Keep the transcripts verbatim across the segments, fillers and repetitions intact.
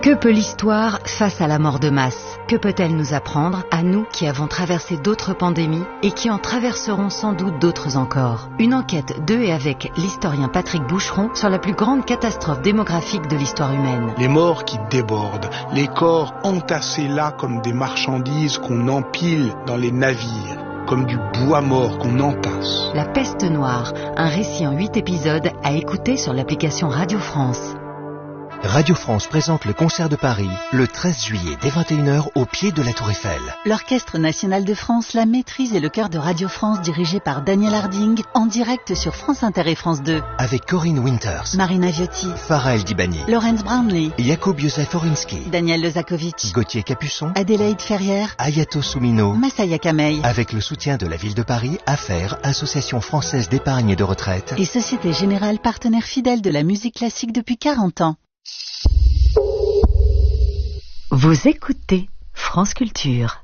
Que peut l'histoire face à la mort de masse? Que peut-elle nous apprendre, à nous qui avons traversé d'autres pandémies et qui en traverseront sans doute d'autres encore? Une enquête de et avec l'historien Patrick Boucheron sur la plus grande catastrophe démographique de l'histoire humaine. Les morts qui débordent, les corps entassés là comme des marchandises qu'on empile dans les navires, comme du bois mort qu'on entasse. La peste noire, un récit en huit épisodes à écouter sur l'application Radio France. Radio France présente le concert de Paris le treize juillet dès vingt et une heures au pied de la Tour Eiffel. L'Orchestre National de France, la Maîtrise et le chœur de Radio France dirigé par Daniel Harding en direct sur France Inter et France deux. Avec Corinne Winters, Marina Viotti, Farah El Dibani, Laurence Brownlee, Jakub Józef Oryński, Daniel Lezakovic, Gauthier Capuçon, Adélaïde Ferrière, Ayato Soumino, Massaya Kamei. Avec le soutien de la ville de Paris, Affaires, Association française d'épargne et de retraite et Société Générale, partenaire fidèle de la musique classique depuis quarante ans. Vous écoutez France Culture.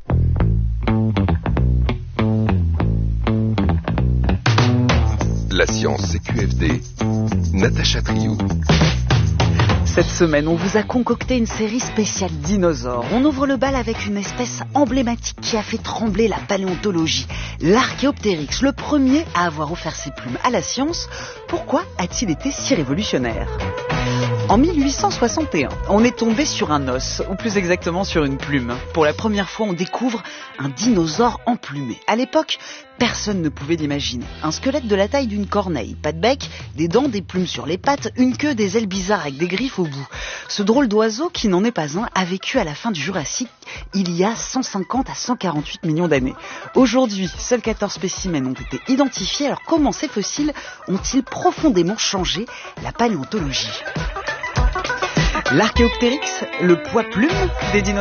La science, c'est Q F D. Natacha Triou. Cette semaine, on vous a concocté une série spéciale dinosaures. On ouvre le bal avec une espèce emblématique qui a fait trembler la paléontologie, l'Archéoptéryx, le premier à avoir offert ses plumes à la science. Pourquoi a-t-il été si révolutionnaire ? En mille huit cent soixante et un, on est tombé sur un os, ou plus exactement sur une plume. Pour la première fois, on découvre un dinosaure emplumé. À l'époque, personne ne pouvait l'imaginer. Un squelette de la taille d'une corneille, pas de bec, des dents, des plumes sur les pattes, une queue, des ailes bizarres avec des griffes au bout. Ce drôle d'oiseau, qui n'en est pas un, a vécu à la fin du Jurassique, il y a cent cinquante à cent quarante-huit millions d'années. Aujourd'hui, seuls quatorze spécimens ont été identifiés. Alors comment ces fossiles ont-ils profondément changé la paléontologie ? L'Archéoptéryx, le poids plume des dinosaures ?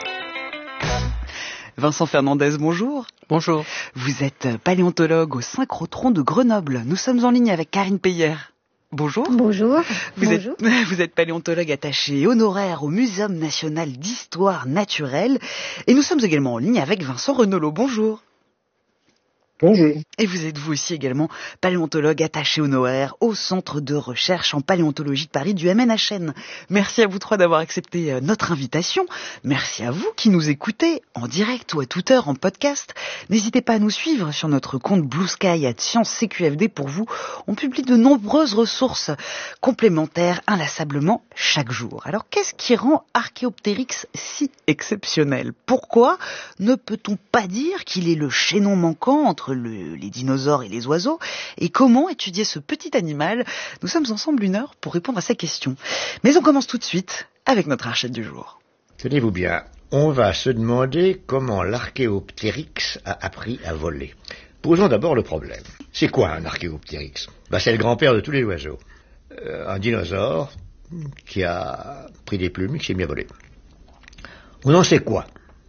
Vincent Fernandez, bonjour. Bonjour. Vous êtes paléontologue au synchrotron de Grenoble. Nous sommes en ligne avec Karine Peyer. Bonjour. Bonjour. Vous, Bonjour. Êtes, vous êtes paléontologue attaché et honoraire au Muséum national d'histoire naturelle. Et nous sommes également en ligne avec Vincent Renolo. Bonjour. Bonjour. Et vous êtes vous aussi également paléontologue attaché honoraire au Centre de recherche en paléontologie de Paris du M N H N. Merci à vous trois d'avoir accepté notre invitation. Merci à vous qui nous écoutez en direct ou à toute heure en podcast. N'hésitez pas à nous suivre sur notre compte Blue Sky à Science C Q F D pour vous. On publie de nombreuses ressources complémentaires inlassablement chaque jour. Alors qu'est-ce qui rend Archéoptéryx si exceptionnel ? Pourquoi ne peut-on pas dire qu'il est le chaînon manquant entre Le, les dinosaures et les oiseaux, et comment étudier ce petit animal? Nous sommes ensemble une heure pour répondre à ces questions. Mais on commence tout de suite avec notre archette du jour. Tenez-vous bien, on va se demander comment l'Archéoptéryx a appris à voler. Posons d'abord le problème. C'est quoi un Archéoptéryx ? Ben, c'est le grand-père de tous les oiseaux. Euh, un dinosaure qui a pris des plumes et qui s'est mis à voler. On en sait quoi ?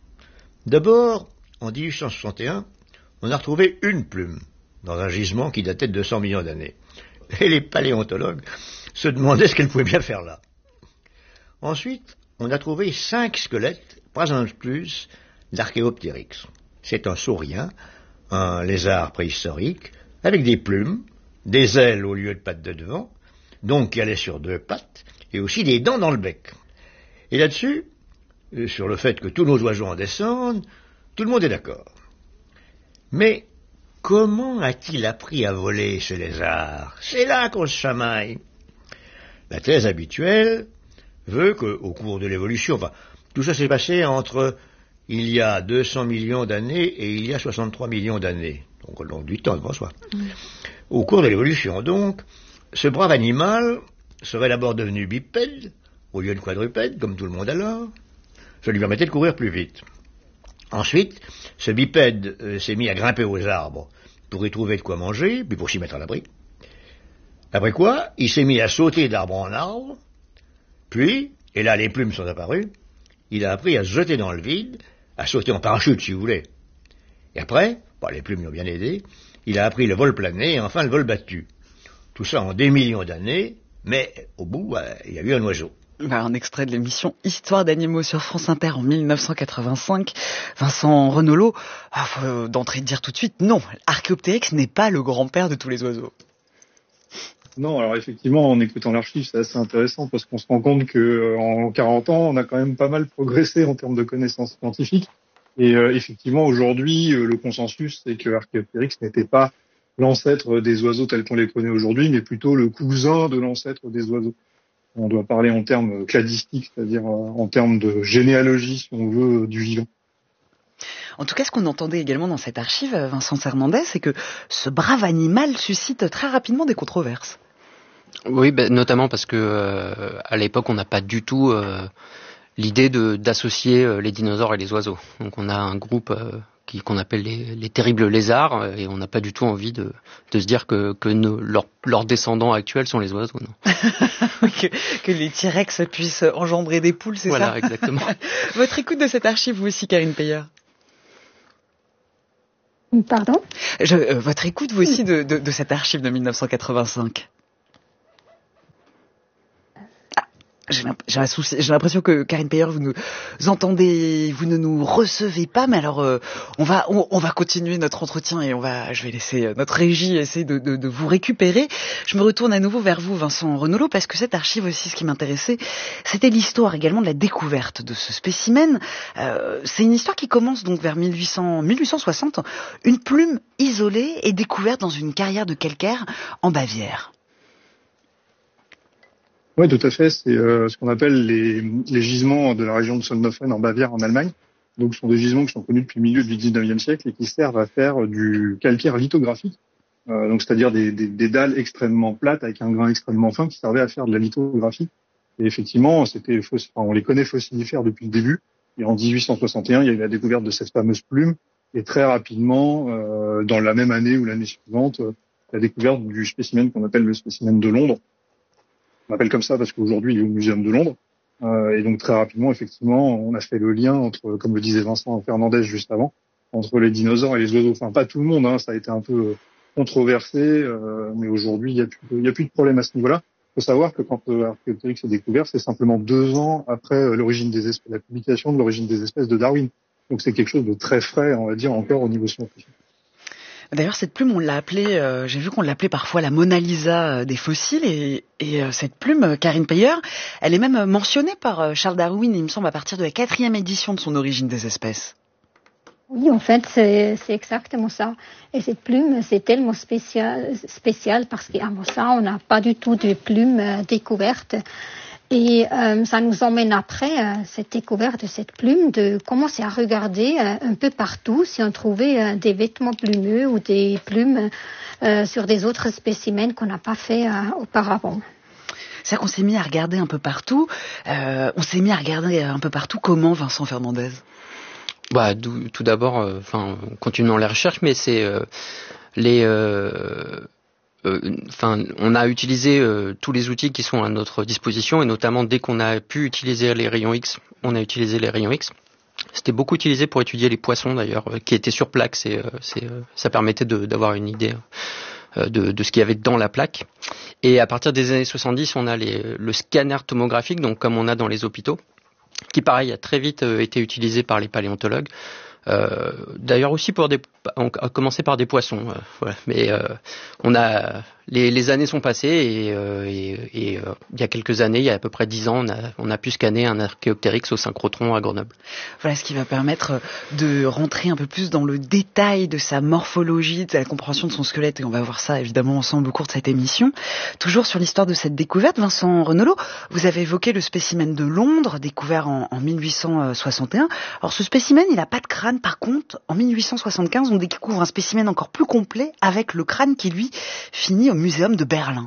D'abord, en dix-huit cent soixante et un, on a retrouvé une plume dans un gisement qui datait de deux cents millions d'années. Et les paléontologues se demandaient ce qu'elle pouvait bien faire là. Ensuite, on a trouvé cinq squelettes, pas un de plus, d'Archéoptéryx. C'est un saurien, un lézard préhistorique, avec des plumes, des ailes au lieu de pattes de devant, donc qui allait sur deux pattes, et aussi des dents dans le bec. Et là-dessus, sur le fait que tous nos oiseaux en descendent, tout le monde est d'accord. Mais comment a-t-il appris à voler, ce lézard ? C'est là qu'on se chamaille. La thèse habituelle veut qu'au cours de l'évolution, enfin, tout ça s'est passé entre il y a deux cents millions d'années et il y a soixante-trois millions d'années. Donc, donc du temps devant soi. Mmh. Au cours de l'évolution, donc, ce brave animal serait d'abord devenu bipède, au lieu de quadrupède, comme tout le monde alors. Ça lui permettait de courir plus vite. Ensuite, ce bipède euh, s'est mis à grimper aux arbres pour y trouver de quoi manger, puis pour s'y mettre à l'abri. Après quoi, il s'est mis à sauter d'arbre en arbre, puis, et là les plumes sont apparues, il a appris à se jeter dans le vide, à sauter en parachute si vous voulez. Et après, bah, les plumes l'ont bien aidé, il a appris le vol plané et enfin le vol battu. Tout ça en des millions d'années, mais au bout, bah, il y a eu un oiseau. Un extrait de l'émission Histoire d'animaux sur France Inter en mille neuf cent quatre-vingt-cinq. Vincent Renolo, ah, faut d'entrée de dire tout de suite, non, Archéoptéryx n'est pas le grand-père de tous les oiseaux. Non, alors effectivement, en écoutant l'archive, c'est assez intéressant parce qu'on se rend compte que euh, en quarante ans, on a quand même pas mal progressé en termes de connaissances scientifiques. Et euh, effectivement, aujourd'hui, euh, le consensus, c'est que Archaeopteryx n'était pas l'ancêtre des oiseaux tels qu'on les connaît aujourd'hui, mais plutôt le cousin de l'ancêtre des oiseaux. On doit parler en termes cladistiques, c'est-à-dire euh, en termes de généalogie, si on veut, du vivant. En tout cas, ce qu'on entendait également dans cette archive, Vincent Fernandez, c'est que ce brave animal suscite très rapidement des controverses. Oui, ben, notamment parce que euh, à l'époque, on n'a pas du tout euh, l'idée de, d'associer euh, les dinosaures et les oiseaux. Donc, on a un groupe euh, qui, qu'on appelle les, les terribles lézards, et on n'a pas du tout envie de, de se dire que, que nos, leurs, leurs descendants actuels sont les oiseaux. Non. que, que les T-Rex puissent engendrer des poules, c'est voilà, ça ? Voilà, exactement. Votre écoute de cette archive, vous aussi, Karine Peyer ? Pardon ? Je, euh, votre écoute, vous aussi, de, de, de cette archive de mille neuf cent quatre-vingt-cinq. Ah, j'ai, j'ai, un souci, j'ai l'impression que, Karine Peyer, vous nous entendez, vous ne nous recevez pas, mais alors euh, on va on, on va continuer notre entretien et on va, je vais laisser notre régie essayer de, de, de vous récupérer. Je me retourne à nouveau vers vous, Vincent Renaulot, parce que cette archive aussi, ce qui m'intéressait, c'était l'histoire également de la découverte de ce spécimen. Euh, c'est une histoire qui commence donc vers mille huit cents, mille huit cent soixante, une plume isolée est découverte dans une carrière de calcaire en Bavière. Oui, tout à fait. C'est euh, ce qu'on appelle les, les gisements de la région de Solnhofen en Bavière, en Allemagne. Donc, ce sont des gisements qui sont connus depuis le milieu du dix-neuvième siècle et qui servent à faire du calcaire lithographique. Euh, donc, c'est-à-dire des, des, des dalles extrêmement plates avec un grain extrêmement fin qui servaient à faire de la lithographie. Et effectivement, c'était, enfin, on les connaît fossilifères depuis le début. Et en dix-huit cent soixante et un, il y a eu la découverte de cette fameuse plume. Et très rapidement, euh, dans la même année ou l'année suivante, la découverte du spécimen qu'on appelle le spécimen de Londres. On l'appelle comme ça parce qu'aujourd'hui, il est au Muséum de Londres. Euh, et donc, très rapidement, effectivement, on a fait le lien entre, comme le disait Vincent Fernandez juste avant, entre les dinosaures et les oiseaux. Enfin, pas tout le monde, hein, ça a été un peu controversé, euh, mais aujourd'hui, il n'y a, a plus de problème à ce niveau-là. Il faut savoir que quand euh, Archaeopteryx est découvert, c'est simplement deux ans après euh, l'origine des espèces, la publication de l'origine des espèces de Darwin. Donc, c'est quelque chose de très frais, on va dire, encore au niveau scientifique. D'ailleurs, cette plume, on l'a appelée, euh, j'ai vu qu'on l'appelait parfois la Mona Lisa des fossiles, et, et euh, cette plume, Karine Peyer, elle est même mentionnée par euh, Charles Darwin, il me semble, à partir de la quatrième édition de son Origine des espèces. Oui, en fait, c'est, c'est exactement ça. Et cette plume, c'est tellement spécial, spécial parce qu'avant ça, on n'a pas du tout de plume euh, découverte. Et euh, ça nous emmène après euh, cette découverte de cette plume de commencer à regarder euh, un peu partout si on trouvait euh, des vêtements plumeux ou des plumes euh, sur des autres spécimens qu'on n'a pas fait euh, auparavant. C'est-à-dire qu'on s'est mis à regarder un peu partout. Euh, on s'est mis à regarder un peu partout. Comment, Vincent Fernandez ? Bah, tout d'abord, enfin, euh, continuons les recherches, mais c'est euh, les euh, Enfin, euh, on a utilisé euh, tous les outils qui sont à notre disposition, et notamment dès qu'on a pu utiliser les rayons X, on a utilisé les rayons X. C'était beaucoup utilisé pour étudier les poissons d'ailleurs, euh, qui étaient sur plaque. C'est, euh, c'est, euh, ça permettait de, d'avoir une idée euh, de, de ce qu'il y avait dans la plaque. Et à partir des années soixante-dix, on a les, le scanner tomographique, donc comme on a dans les hôpitaux, qui pareil a très vite euh, été utilisé par les paléontologues. Euh, d'ailleurs aussi pour des, on a commencé par des poissons, euh, voilà. Mais euh, on a les, les années sont passées et, euh, et, et euh, il y a quelques années, il y a à peu près dix ans, on a, on a pu scanner un Archaeopteryx au synchrotron à Grenoble. Voilà ce qui va permettre de rentrer un peu plus dans le détail de sa morphologie, de la compréhension de son squelette, et on va voir ça évidemment ensemble au cours de cette émission. Toujours sur l'histoire de cette découverte, Vincent Renaulot, vous avez évoqué le spécimen de Londres, découvert en, en mille huit cent soixante et un. Alors ce spécimen, il n'a pas de crâne. Par contre, en mille huit cent soixante-quinze, on découvre un spécimen encore plus complet avec le crâne qui, lui, finit au Muséum de Berlin.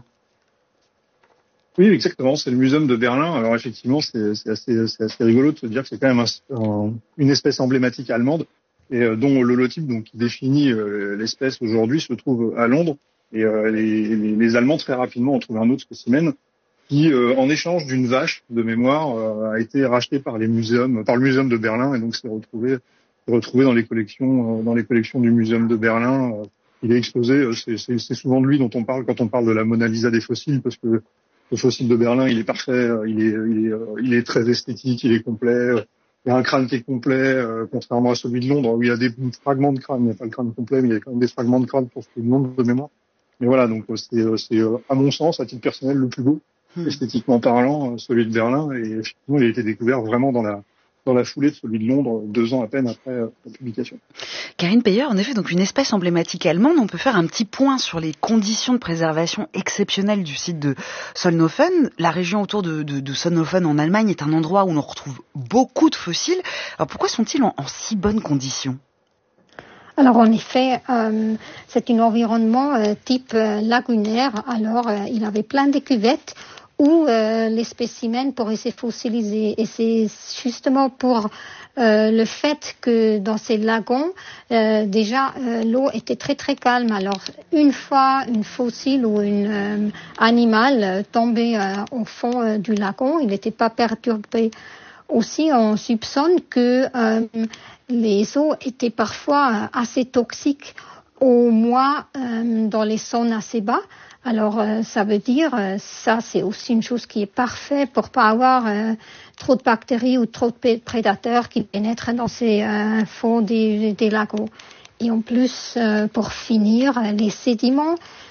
Oui, exactement, c'est le Muséum de Berlin. Alors effectivement, c'est, c'est, assez, c'est assez rigolo de se dire que c'est quand même un, un, une espèce emblématique allemande, et euh, dont l'holotype, donc, qui définit euh, l'espèce aujourd'hui, se trouve à Londres. Et euh, les, les, les Allemands, très rapidement, ont trouvé un autre spécimen qui, euh, en échange d'une vache de mémoire, euh, a été racheté par les muséums, par le Muséum de Berlin, et donc s'est retrouvé, retrouvé dans les collections, euh, dans les collections du Muséum de Berlin. Euh, il est exposé. C'est, c'est, c'est souvent de lui dont on parle quand on parle de la Mona Lisa des fossiles, parce que le fossile de Berlin, il est parfait, il est, il est, il est très esthétique, il est complet. Il y a un crâne qui est complet, euh, contrairement à celui de Londres, où il y a des fragments de crâne. Il n'y a pas le crâne complet, mais il y a quand même des fragments de crâne pour celui de Londres de mémoire. Mais voilà, donc c'est, c'est à mon sens, à titre personnel, le plus beau, mmh. esthétiquement parlant, celui de Berlin. Et effectivement, il a été découvert vraiment dans la dans la foulée de celui de Londres, deux ans à peine après euh, la publication. Karine Peyer, en effet, donc une espèce emblématique allemande. On peut faire un petit point sur les conditions de préservation exceptionnelles du site de Solnhofen. La région autour de, de, de Solnhofen en Allemagne est un endroit où l'on retrouve beaucoup de fossiles. Alors pourquoi sont-ils en, en si bonnes conditions ? Alors en effet, euh, c'est un environnement euh, type euh, lagunaire. Alors euh, il avait plein de cuvettes où euh, les spécimens pourraient se fossiliser. Et c'est justement pour euh, le fait que dans ces lagons, euh, déjà euh, l'eau était très très calme. Alors une fois une fossile ou un euh, animal euh, tombé euh, au fond euh, du lagon, il n'était pas perturbé. Aussi, on soupçonne que euh, les eaux étaient parfois assez toxiques, au moins euh, dans les zones assez bas. Alors, euh, ça veut dire, euh, ça c'est aussi une chose qui est parfaite pour pas avoir euh, trop de bactéries ou trop de prédateurs qui pénètrent dans ces euh, fonds des, des lagons. Et en plus, euh, pour finir, les sédiments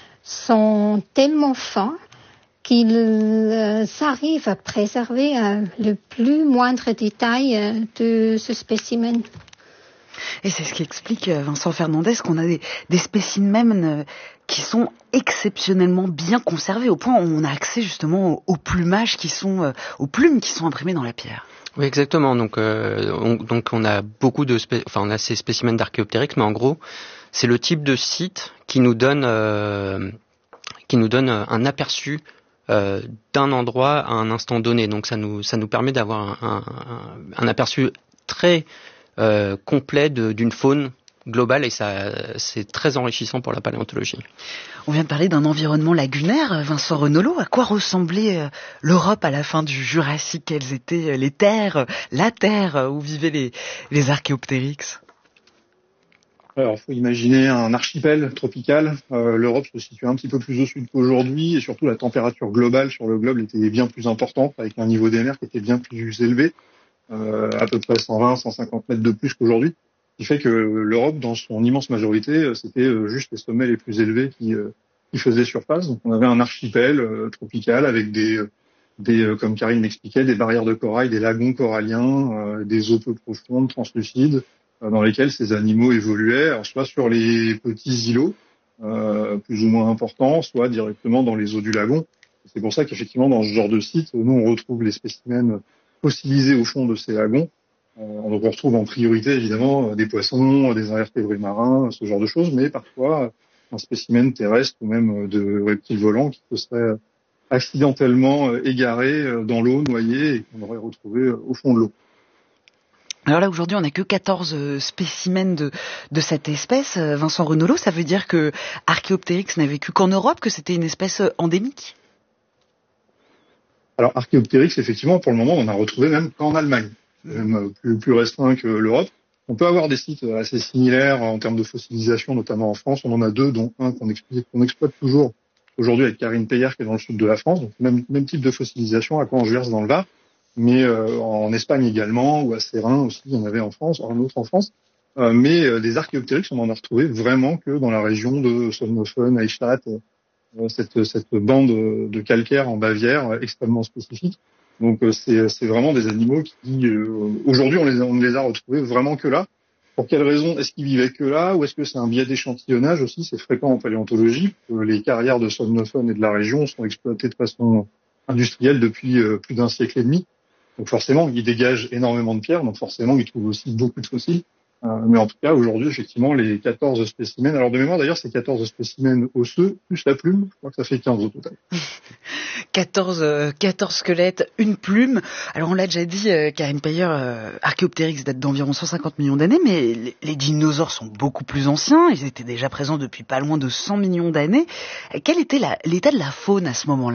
sont tellement fins qu'ils euh, arrivent à préserver euh, le plus moindre détail euh, de ce spécimen. Et c'est ce qui explique, Vincent Fernandez, qu'on a des, des spécimens qui sont exceptionnellement bien conservés, au point où on a accès justement aux plumages qui sont, aux plumes qui sont imprimées dans la pierre. Oui, exactement. Donc, euh, on, donc on a beaucoup de, spé- enfin, on a ces spécimens d'Archéoptéryx, mais en gros, c'est le type de site qui nous donne, euh, qui nous donne un aperçu euh, d'un endroit à un instant donné. Donc, ça nous, ça nous permet d'avoir un, un, un aperçu très Euh, complet de, d'une faune globale, et ça, c'est très enrichissant pour la paléontologie. On vient de parler d'un environnement lagunaire. Vincent Renaulot, à quoi ressemblait euh, l'Europe à la fin du Jurassique ? Quelles étaient euh, les terres, la terre où vivaient les, les Archéoptéryx ? Alors, il faut imaginer un archipel tropical. Euh, L'Europe se situe un petit peu plus au sud qu'aujourd'hui, et surtout la température globale sur le globe était bien plus importante, avec un niveau des mers qui était bien plus élevé. Euh, à peu près cent vingt à cent cinquante mètres de plus qu'aujourd'hui, ce qui fait que l'Europe, dans son immense majorité, c'était juste les sommets les plus élevés qui, euh, qui faisaient surface. Donc on avait un archipel euh, tropical avec des, des euh, comme Karine m'expliquait, des barrières de corail, des lagons coralliens, euh, des eaux peu profondes, translucides, euh, dans lesquels ces animaux évoluaient, alors soit sur les petits îlots, euh, plus ou moins importants, soit directement dans les eaux du lagon. C'est pour ça qu'effectivement, dans ce genre de site, nous, on retrouve les spécimens fossilisés au fond de ces lagons. Euh, on retrouve en priorité évidemment des poissons, des invertébrés marins, ce genre de choses, mais parfois un spécimen terrestre ou même de reptiles volants qui se seraient accidentellement égarés dans l'eau, noyés, et qu'on aurait retrouvé au fond de l'eau. Alors là, aujourd'hui, on n'a que quatorze spécimens de, de cette espèce. Vincent Renaulot, ça veut dire que Archéoptéryx n'a vécu qu'en Europe, que c'était une espèce endémique ? Alors, Archéoptéryx, effectivement, pour le moment, on a retrouvé même qu'en Allemagne, même plus, plus restreint que l'Europe. On peut avoir des sites assez similaires en termes de fossilisation, notamment en France. On en a deux, dont un qu'on, explique, qu'on exploite toujours aujourd'hui avec Karine Peyer, qui est dans le sud de la France. Donc, même, même type de fossilisation à Caen-Gers dans le Var, mais euh, en Espagne également, ou à Sérin aussi, il y en avait en France, un autre en France. Euh, mais euh, des Archéoptéryx, on en a retrouvé vraiment que dans la région de Solnhofen, Eichstätt, Cette, cette bande de calcaire en Bavière extrêmement spécifique. Donc c'est, c'est vraiment des animaux qui, euh, aujourd'hui, on les, on les a retrouvés vraiment que là. Pour quelle raison est-ce qu'ils vivaient que là, ou est-ce que c'est un biais d'échantillonnage aussi ? C'est fréquent en paléontologie. Que les carrières de Solnhofen et de la région sont exploitées de façon industrielle depuis euh, plus d'un siècle et demi. Donc forcément, ils dégagent énormément de pierres, donc forcément, ils trouvent aussi beaucoup de fossiles. Euh, mais en tout cas, aujourd'hui, effectivement, les quatorze spécimens, alors de mémoire d'ailleurs, c'est quatorze spécimens osseux, plus la plume, je crois que ça fait quinze au total. quatorze, euh, quatorze squelettes, une plume. Alors on l'a déjà dit, euh, Karine Peyer, euh, Archéoptéryx date d'environ cent cinquante millions d'années, mais les, les dinosaures sont beaucoup plus anciens, ils étaient déjà présents depuis pas loin de cent millions d'années. Quel était la, l'état de la faune à ce moment-là ?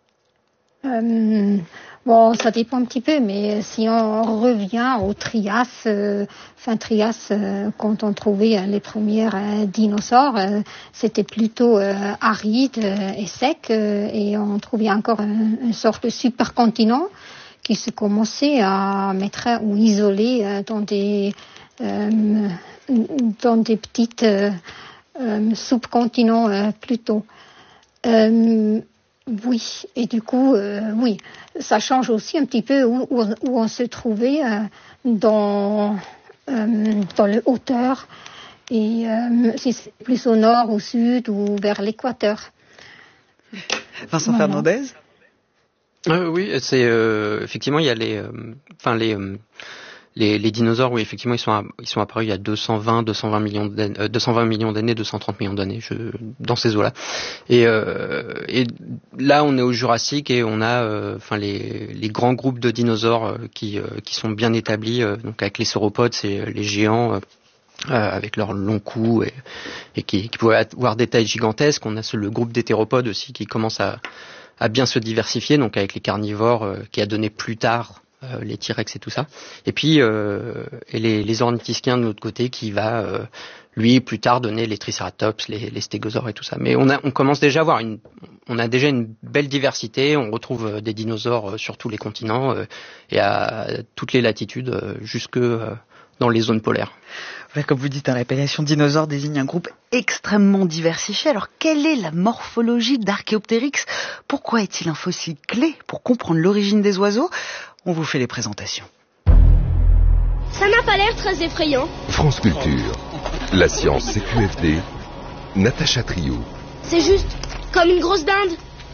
Euh, bon, ça dépend un petit peu, mais si on revient au Trias, euh, fin Trias, euh, quand on trouvait les premiers euh, dinosaures, euh, c'était plutôt euh, aride euh, et sec, euh, et on trouvait encore un, une sorte de supercontinent qui se commençait à mettre ou isoler euh, dans des euh, dans des petites euh, euh, subcontinent euh, plutôt. Euh, oui, et du coup, euh, oui, ça change aussi un petit peu où, où, où on se trouvait euh, dans, euh, dans le hauteur, et euh, si c'est plus au nord, au sud ou vers l'équateur. Vincent Voilà. Fernandez. Euh, oui, c'est euh, effectivement il y a les, enfin euh, les, euh, les les dinosaures. Oui, effectivement ils sont à, ils sont apparus il y a deux cent vingt, deux cent vingt millions d'années, euh, deux cent vingt millions d'années, deux cent trente millions d'années, je, dans ces eaux-là. Et euh, et là on est au Jurassique et on a enfin euh, les les grands groupes de dinosaures euh, qui euh, qui sont bien établis. Euh, donc avec les sauropodes, c'est les géants. Euh, Euh, avec leurs longs coups et, et qui, qui pouvaient avoir des tailles gigantesques. On a ce, le groupe d'hétéropodes aussi qui commence à, à bien se diversifier, donc avec les carnivores euh, qui a donné plus tard euh, les T-Rex et tout ça. Et puis euh, et les, les ornithischiens de l'autre côté qui va euh, lui plus tard donner les Triceratops, les, les stégosaures et tout ça. Mais on a on commence déjà à avoir une on a déjà une belle diversité. On retrouve des dinosaures sur tous les continents euh, et à toutes les latitudes euh, jusque euh, dans les zones polaires. Ouais, comme vous dites, hein, l'appellation dinosaure désigne un groupe extrêmement diversifié. Alors, quelle est la morphologie d'Archéoptérix ? Pourquoi est-il un fossile clé pour comprendre l'origine des oiseaux ? On vous fait les présentations. Ça n'a pas l'air très effrayant. France Culture, la science C Q F D, Natacha Trio. C'est juste comme une grosse dinde.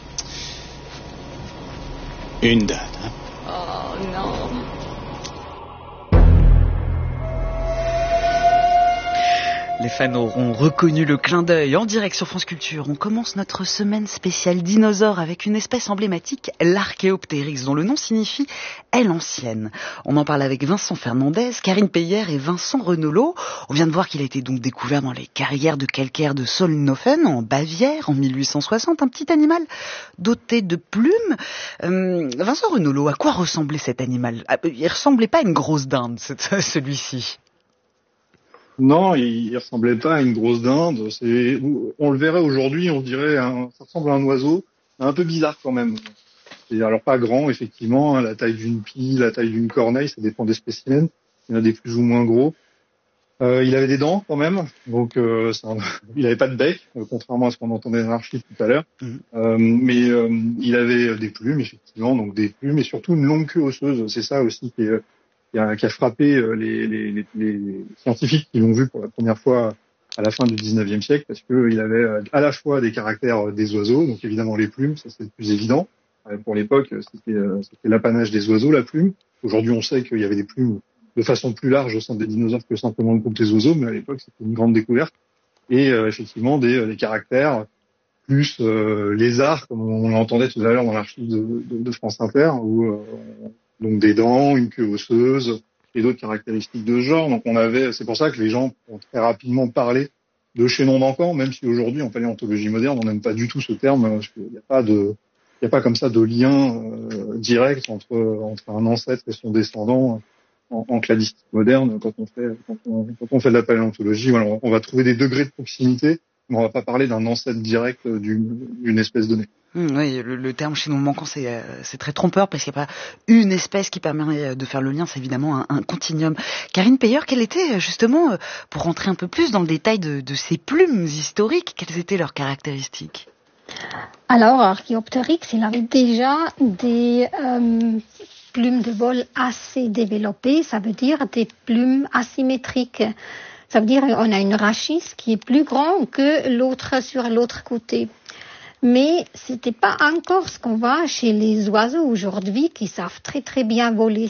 Une dinde, hein ? Oh non. Les fans auront reconnu le clin d'œil. En direct sur France Culture, on commence notre semaine spéciale dinosaure avec une espèce emblématique, l'Archéoptérix, dont le nom signifie « aile ancienne ». On en parle avec Vincent Fernandez, Karine Peyer et Vincent Renaulot. On vient de voir qu'il a été donc découvert dans les carrières de calcaire de Solnhofen, en Bavière, en mille huit cent soixante. Un petit animal doté de plumes. Euh, Vincent Renaulot, à quoi ressemblait cet animal ? Il ressemblait pas à une grosse dinde, celui-ci. Non, il, il ressemblait pas à une grosse dinde. C'est, on le verrait aujourd'hui, on dirait, un, ça ressemble à un oiseau, un peu bizarre quand même. Et alors pas grand, effectivement, hein, la taille d'une pie, la taille d'une corneille, ça dépend des spécimens. Il y en a des plus ou moins gros. Euh, il avait des dents quand même, donc euh, ça, il avait pas de bec, euh, contrairement à ce qu'on entendait dans l'archive tout à l'heure. Mmh. Euh, mais euh, il avait des plumes, effectivement, donc des plumes et surtout une longue queue osseuse. C'est ça aussi qui est Qui a, qui a frappé les, les, les, les scientifiques qui l'ont vu pour la première fois à la fin du dix-neuvième siècle, parce qu'il avait à la fois des caractères des oiseaux, donc évidemment les plumes, ça c'est le plus évident. Pour l'époque, c'était, c'était l'apanage des oiseaux, la plume. Aujourd'hui, on sait qu'il y avait des plumes de façon plus large au sein des dinosaures que simplement le groupe des oiseaux, mais à l'époque, c'était une grande découverte. Et euh, effectivement, des, des caractères plus euh, lézards, comme on l'entendait tout à l'heure dans l'archive de, de, de France Inter, où euh, donc des dents, une queue osseuse et d'autres caractéristiques de ce genre. Donc on avait, c'est pour ça que les gens ont très rapidement parlé de chaînon manquant, même si aujourd'hui en paléontologie moderne on n'aime pas du tout ce terme, parce qu'il n'y a pas de, il n'y a pas comme ça de lien euh, direct entre entre un ancêtre et son descendant en, en cladistique moderne. Quand on fait quand on, quand on fait de la paléontologie, voilà, on, on va trouver des degrés de proximité, mais on va pas parler d'un ancêtre direct d'une, d'une espèce donnée. Mmh, oui, le, le terme chaînon manquant, c'est, euh, c'est très trompeur parce qu'il n'y a pas une espèce qui permet de faire le lien, c'est évidemment un, un continuum. Karine Peyer, quelle était justement, pour rentrer un peu plus dans le détail de, de ces plumes historiques, quelles étaient leurs caractéristiques ? Alors, Archéoptérix, il avait déjà des euh, plumes de vol assez développées, ça veut dire des plumes asymétriques. Ça veut dire qu'on a une rachis qui est plus grande que l'autre sur l'autre côté. Mais c'était pas encore ce qu'on voit chez les oiseaux aujourd'hui qui savent très très bien voler.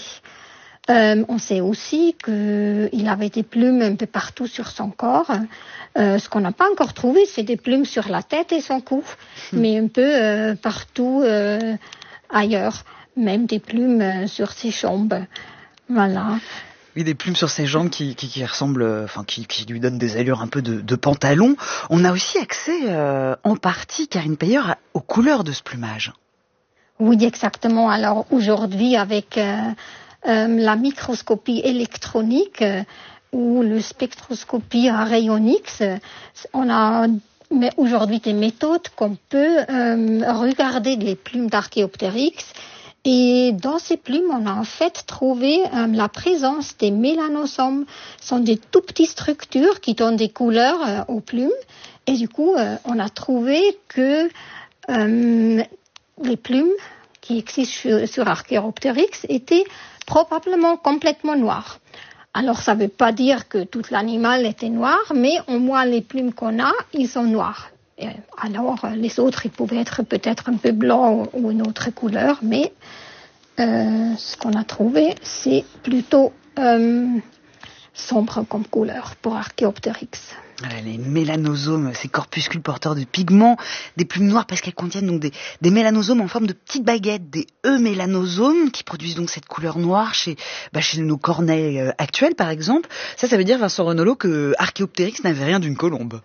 Euh, on sait aussi qu'il avait des plumes un peu partout sur son corps. Euh, ce qu'on n'a pas encore trouvé, c'est des plumes sur la tête et son cou, mmh. mais un peu euh, partout euh, ailleurs. Même des plumes euh, sur ses jambes. Voilà. Oui, des plumes sur ses jambes qui, qui, qui ressemblent, enfin, qui, qui lui donnent des allures un peu de, de pantalon. On a aussi accès, euh, en partie, Karine Peyer, aux couleurs de ce plumage. Oui, exactement. Alors aujourd'hui, avec euh, euh, la microscopie électronique euh, ou le spectroscopie à rayons X, on a mais aujourd'hui des méthodes qu'on peut euh, regarder les plumes d'Archéoptérix Et dans ces plumes, on a en fait trouvé euh, la présence des mélanosomes. Ce sont des tout petites structures qui donnent des couleurs euh, aux plumes. Et du coup, euh, on a trouvé que euh, les plumes qui existent sur, sur Archaeopteryx étaient probablement complètement noires. Alors, ça ne veut pas dire que tout l'animal était noir, mais au moins les plumes qu'on a, ils sont noirs. Et alors, les autres, ils pouvaient être peut-être un peu blancs ou une autre couleur, mais euh, ce qu'on a trouvé, c'est plutôt euh, sombre comme couleur pour Archaeopteryx. Voilà, les mélanosomes, ces corpuscules porteurs de pigments, des plumes noires parce qu'elles contiennent donc des, des mélanosomes en forme de petites baguettes, des eumélanosomes qui produisent donc cette couleur noire chez, bah, chez nos corneilles euh, actuelles par exemple. Ça, ça veut dire, Vincent Renolo, que Archaeopteryx n'avait rien d'une colombe.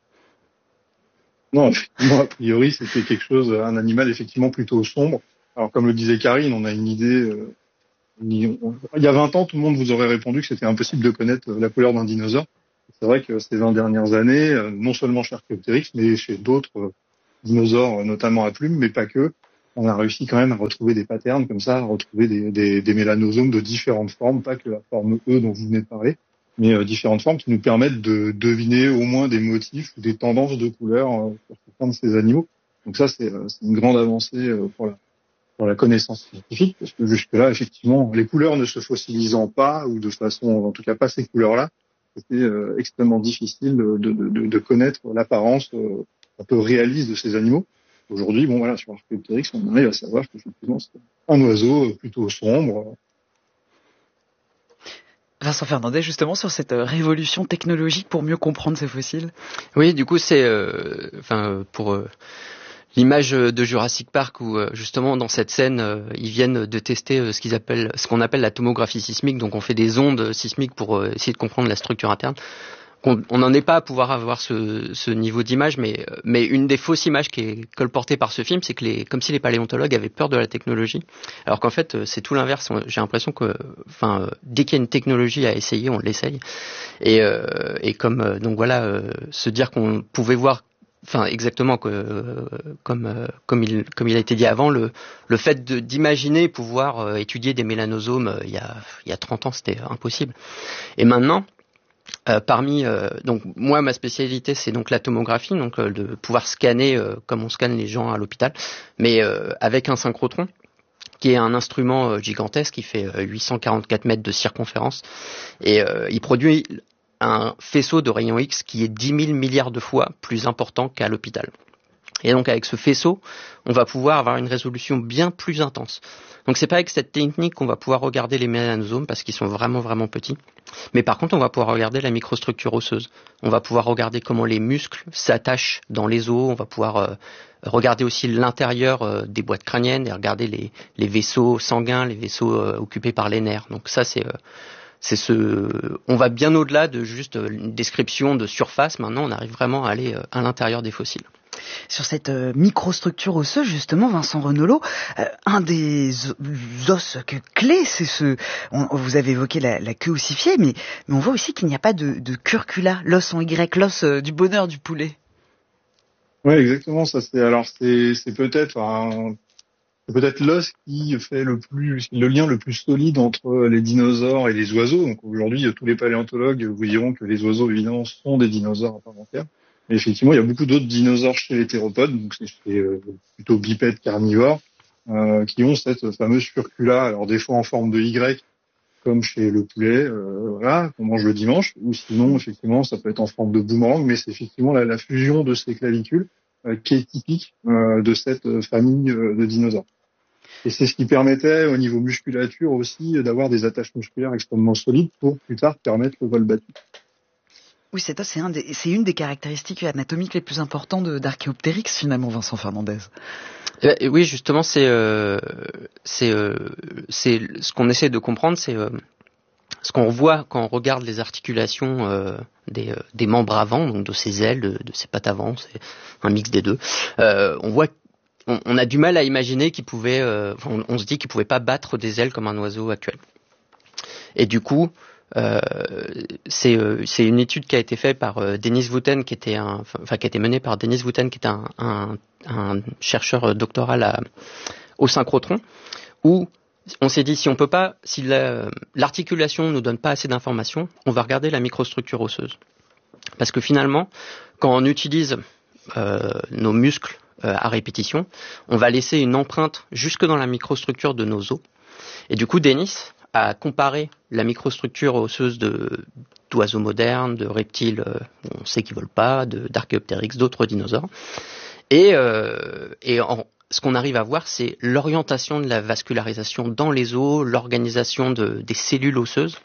Non, effectivement, a priori, c'était quelque chose, un animal effectivement plutôt sombre. Alors, comme le disait Karine, on a une idée. Euh, il y a vingt ans, tout le monde vous aurait répondu que c'était impossible de connaître la couleur d'un dinosaure. C'est vrai que ces vingt dernières années, non seulement chez Archaeopteryx, mais chez d'autres dinosaures, notamment à plumes, mais pas que, on a réussi quand même à retrouver des patterns comme ça, à retrouver des, des, des mélanosomes de différentes formes, pas que la forme E dont vous venez de parler, mais euh, différentes formes qui nous permettent de deviner au moins des motifs ou des tendances de couleurs euh, sur certains de ces animaux. Donc ça, c'est, euh, c'est une grande avancée euh, pour la, pour la connaissance scientifique, parce que jusque-là, effectivement, les couleurs ne se fossilisant pas, ou de façon, en tout cas pas ces couleurs-là, c'était euh, extrêmement difficile de, de, de, de connaître l'apparence euh, un peu réaliste de ces animaux. Aujourd'hui, bon voilà, sur Archaeopteryx, on arrive à savoir qu'effectivement c'est un oiseau plutôt sombre. Vincent Fernandez, justement, sur cette révolution technologique pour mieux comprendre ces fossiles. Oui, du coup, c'est, enfin, euh, pour euh, l'image de Jurassic Park où euh, justement dans cette scène, euh, ils viennent de tester euh, ce qu'ils appellent, ce qu'on appelle la tomographie sismique. Donc, on fait des ondes sismiques pour euh, essayer de comprendre la structure interne. On n'en est pas à pouvoir avoir ce, ce niveau d'image, mais, mais une des fausses images qui est colportée par ce film, c'est que les, comme si les paléontologues avaient peur de la technologie, alors qu'en fait c'est tout l'inverse. J'ai l'impression que, enfin, dès qu'il y a une technologie à essayer, on l'essaye. Et, euh, et comme donc voilà, euh, se dire qu'on pouvait voir, enfin exactement que, euh, comme euh, comme il comme il a été dit avant, le le fait de, d'imaginer pouvoir euh, étudier des mélanosomes euh, il y a il y a trente ans, c'était impossible. Et maintenant. Euh, parmi euh, donc moi ma spécialité c'est donc la tomographie, donc euh, de pouvoir scanner euh, comme on scanne les gens à l'hôpital, mais euh, avec un synchrotron qui est un instrument euh, gigantesque qui fait euh, huit cent quarante-quatre mètres de circonférence et euh, il produit un faisceau de rayons X qui est dix mille milliards de fois plus important qu'à l'hôpital. Et donc avec ce faisceau, on va pouvoir avoir une résolution bien plus intense. Donc c'est pas avec cette technique qu'on va pouvoir regarder les mélanosomes parce qu'ils sont vraiment vraiment petits. Mais par contre, on va pouvoir regarder la microstructure osseuse. On va pouvoir regarder comment les muscles s'attachent dans les os. On va pouvoir euh, regarder aussi l'intérieur euh, des boîtes crâniennes et regarder les, les vaisseaux sanguins, les vaisseaux euh, occupés par les nerfs. Donc ça c'est... Euh, C'est ce, on va bien au-delà de juste une description de surface. Maintenant, on arrive vraiment à aller à l'intérieur des fossiles. Sur cette euh, microstructure osseuse, justement, Vincent Renolo, euh, un des os que clés, c'est ce. On, vous avez évoqué la, la queue ossifiée, mais, mais on voit aussi qu'il n'y a pas de, de curcula, l'os en Y, l'os euh, du bonheur du poulet. Oui, exactement. Ça, c'est alors c'est, c'est peut-être un. C'est peut-être l'os qui fait le plus, le lien le plus solide entre les dinosaures et les oiseaux. Donc aujourd'hui, tous les paléontologues vous diront que les oiseaux, évidemment, sont des dinosaures à part entière. Mais effectivement, il y a beaucoup d'autres dinosaures chez les théropodes, donc c'est euh, plutôt bipèdes carnivores, euh, qui ont cette fameuse furcula, alors des fois en forme de Y, comme chez le poulet, euh, voilà, qu'on mange le dimanche, ou sinon, effectivement, ça peut être en forme de boomerang, mais c'est effectivement la, la fusion de ces clavicules euh, qui est typique euh, de cette famille euh, de dinosaures. Et c'est ce qui permettait, au niveau musculature aussi, d'avoir des attaches musculaires extrêmement solides pour plus tard permettre le vol battu. Oui, cet os, c'est, un des, c'est une des caractéristiques anatomiques les plus importantes de, d'Archaeopteryx, finalement, Vincent Fernandez. Et oui, justement, c'est, euh, c'est, euh, c'est ce qu'on essaie de comprendre, c'est euh, ce qu'on voit quand on regarde les articulations euh, des, euh, des membres avant, donc de ses ailes, de, de ses pattes avant, c'est un mix des deux. Euh, on voit On, on a du mal à imaginer qu'il pouvait, euh, on, on se dit qu'il pouvait pas battre des ailes comme un oiseau actuel. Et du coup, euh, c'est, euh, c'est une étude qui a été faite par euh, Denis Woothen, qui était un, enfin qui a été menée par Denis Woothen, qui est un, un, un chercheur doctoral à, au synchrotron, où on s'est dit, si on peut pas, si la, l'articulation nous donne pas assez d'informations, on va regarder la microstructure osseuse. Parce que finalement, quand on utilise euh, nos muscles euh, à répétition, on va laisser une empreinte jusque dans la microstructure de nos os. Et du coup, Denis a comparé la microstructure osseuse de, d'oiseaux modernes, de reptiles, euh, on sait qu'ils volent pas, de, d'Archéoptéryx, d'autres dinosaures. Et, euh, et en, ce qu'on arrive à voir, c'est l'orientation de la vascularisation dans les os, l'organisation de, des cellules osseuses.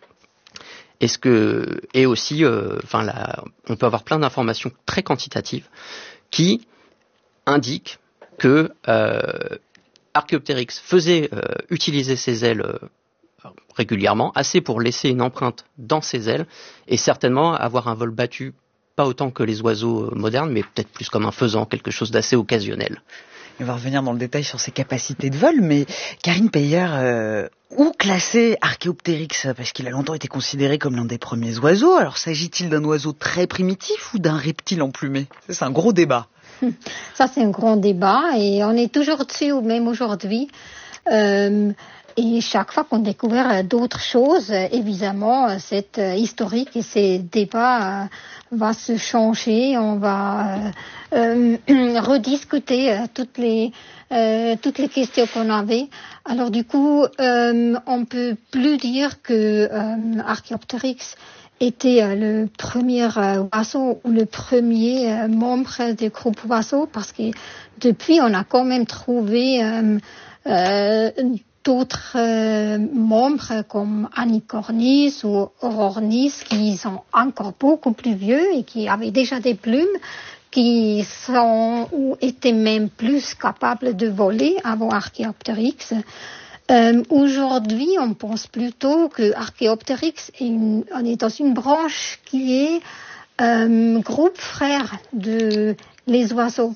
Et, ce que, et aussi, euh, enfin, la, on peut avoir plein d'informations très quantitatives qui indiquent que euh, Archéoptéryx faisait euh, utiliser ses ailes euh, régulièrement, assez pour laisser une empreinte dans ses ailes, et certainement avoir un vol battu, pas autant que les oiseaux modernes, mais peut-être plus comme un faisan, quelque chose d'assez occasionnel. On va revenir dans le détail sur ses capacités de vol, mais Karine Peyer, euh, où classer Archéoptéryx? Parce qu'il a longtemps été considéré comme l'un des premiers oiseaux. Alors s'agit-il d'un oiseau très primitif ou d'un reptile emplumé? C'est un gros débat. Ça, c'est un grand débat et on est toujours dessus, même aujourd'hui. Euh, et chaque fois qu'on découvre d'autres choses, évidemment, cette historique et ces débats euh, va se changer. On va euh, euh, rediscuter toutes les euh, toutes les questions qu'on avait. Alors du coup, euh, on peut plus dire que euh, Archéoptéryx était euh, le premier euh, oiseau ou le premier euh, membre du groupe oiseau, parce que depuis, on a quand même trouvé euh, euh, d'autres euh, membres comme Anicornis ou Orornis qui sont encore beaucoup plus vieux et qui avaient déjà des plumes, qui sont ou étaient même plus capables de voler avant Archéoptéryx. Euh, aujourd'hui, on pense plutôt que Archéoptéryx est, une, on est dans une branche qui est euh, groupe frère de les oiseaux.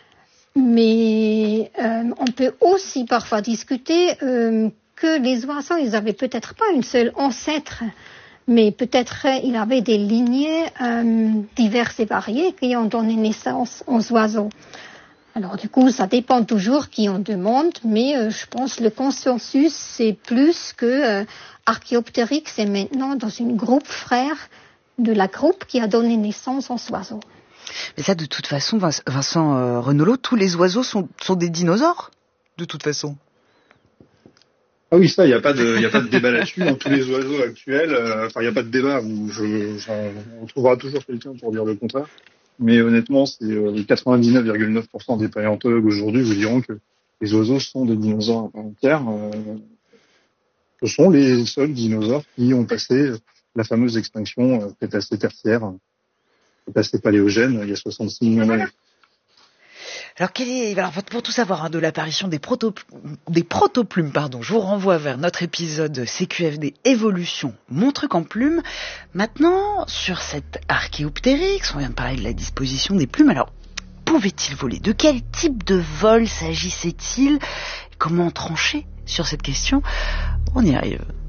Mais euh, on peut aussi parfois discuter euh, que les oiseaux, ils avaient peut-être pas une seule ancêtre, mais peut-être euh, ils avaient des lignées euh, diverses et variées qui ont donné naissance aux oiseaux. Alors du coup, ça dépend toujours qui on demande, mais euh, je pense que le consensus, c'est plus que euh, Archéoptéryx est maintenant dans une groupe frère de la groupe qui a donné naissance aux oiseaux. Mais ça, de toute façon, Vincent euh, Renaulot, tous les oiseaux sont, sont des dinosaures, de toute façon. Ah oui, ça, il n'y a pas de, il y a pas de débat là-dessus. Dans tous les oiseaux actuels, enfin, euh, il n'y a pas de débat où je, je, on trouvera toujours quelqu'un pour dire le contraire. Mais honnêtement, c'est euh, quatre-vingt-dix-neuf virgule neuf pour cent des paléontologues aujourd'hui vous diront que les oiseaux sont des dinosaures à part entière. Euh, ce sont les seuls dinosaures qui ont passé la fameuse extinction euh, Crétacé tertiaire, Crétacé paléogène, il y a soixante-six millions d'années. Alors, quel est, alors, pour tout savoir hein, de l'apparition des, proto, des protoplumes, pardon, je vous renvoie vers notre épisode C Q F D Évolution, mon truc en plumes. Maintenant, sur cette Archéoptéryx, on vient de parler de la disposition des plumes. Alors, pouvait-il voler? De quel type de vol s'agissait-il? Comment trancher sur cette question? On y arrive.